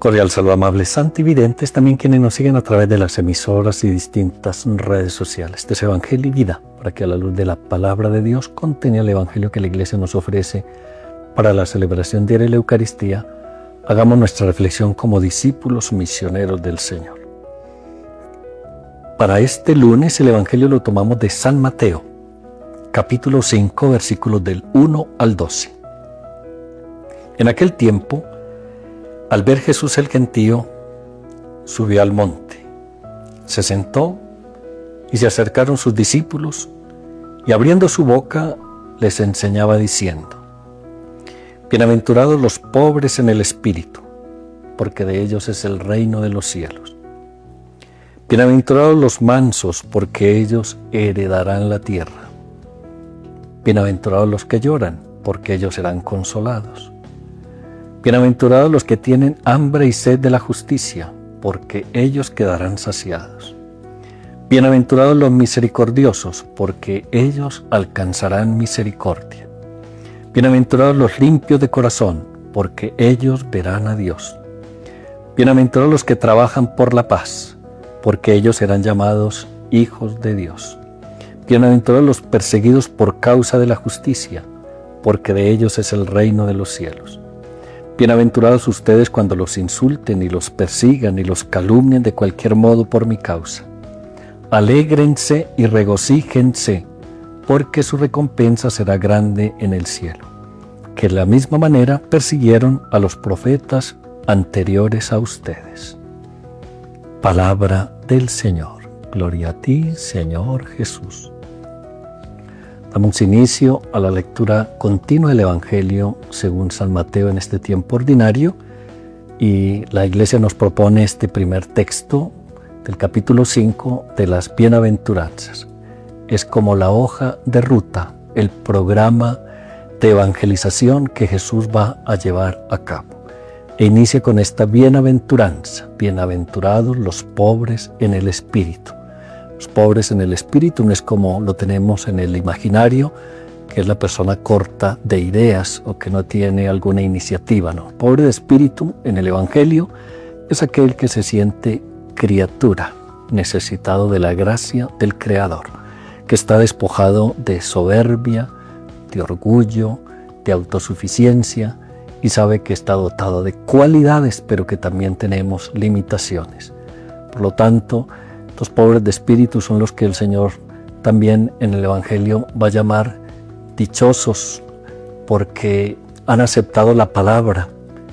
Cordial saludo, amables santividentes, también quienes nos siguen a través de las emisoras y distintas redes sociales. Este es Evangelio y Vida, para que a la luz de la palabra de Dios contenga el Evangelio que la Iglesia nos ofrece para la celebración diaria de la Eucaristía, hagamos nuestra reflexión como discípulos misioneros del Señor. Para este lunes el Evangelio lo tomamos de San Mateo, capítulo 5, versículos del 1 al 12. En aquel tiempo, al ver Jesús el gentío, subió al monte, se sentó y se acercaron sus discípulos y abriendo su boca les enseñaba diciendo: Bienaventurados los pobres en el espíritu, porque de ellos es el reino de los cielos. Bienaventurados los mansos, porque ellos heredarán la tierra. Bienaventurados los que lloran, porque ellos serán consolados. Bienaventurados los que tienen hambre y sed de la justicia, porque ellos quedarán saciados. Bienaventurados los misericordiosos, porque ellos alcanzarán misericordia. Bienaventurados los limpios de corazón, porque ellos verán a Dios. Bienaventurados los que trabajan por la paz, porque ellos serán llamados hijos de Dios. Bienaventurados los perseguidos por causa de la justicia, porque de ellos es el reino de los cielos. Bienaventurados ustedes cuando los insulten y los persigan y los calumnien de cualquier modo por mi causa. Alégrense y regocíjense, porque su recompensa será grande en el cielo, que de la misma manera persiguieron a los profetas anteriores a ustedes. Palabra del Señor. Gloria a ti, Señor Jesús. Damos inicio a la lectura continua del Evangelio según San Mateo en este tiempo ordinario, y la Iglesia nos propone este primer texto del capítulo 5 de las Bienaventuranzas. Es como la hoja de ruta, el programa de evangelización que Jesús va a llevar a cabo. E inicia con esta bienaventuranza: bienaventurados los pobres en el espíritu. Los pobres en el espíritu no es como lo tenemos en el imaginario, que es la persona corta de ideas o que no tiene alguna iniciativa, no. Pobre de espíritu en el Evangelio es aquel que se siente criatura, necesitado de la gracia del Creador, que está despojado de soberbia, de orgullo, de autosuficiencia, y sabe que está dotado de cualidades, pero que también tenemos limitaciones. Por lo tanto, los pobres de espíritu son los que el Señor también en el Evangelio va a llamar dichosos, porque han aceptado la palabra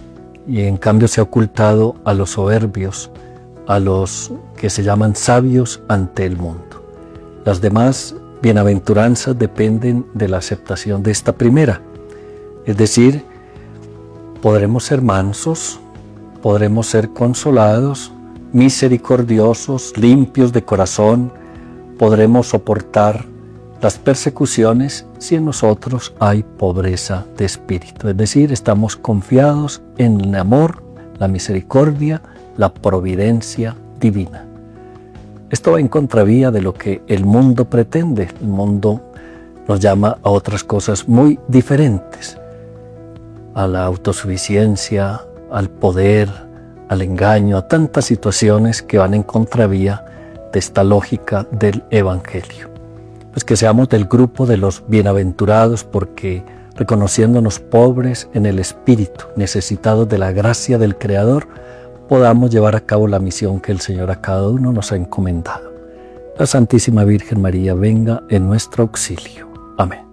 y en cambio se ha ocultado a los soberbios, a los que se llaman sabios ante el mundo. Las demás bienaventuranzas dependen de la aceptación de esta primera, es decir, podremos ser mansos, podremos ser consolados, misericordiosos, limpios de corazón, podremos soportar las persecuciones si en nosotros hay pobreza de espíritu. Es decir, estamos confiados en el amor, la misericordia, la providencia divina. Esto va en contravía de lo que el mundo pretende. El mundo nos llama a otras cosas muy diferentes: a la autosuficiencia, al poder, al engaño, a tantas situaciones que van en contravía de esta lógica del Evangelio. Pues que seamos del grupo de los bienaventurados, porque reconociéndonos pobres en el espíritu, necesitados de la gracia del Creador, podamos llevar a cabo la misión que el Señor a cada uno nos ha encomendado. La Santísima Virgen María venga en nuestro auxilio. Amén.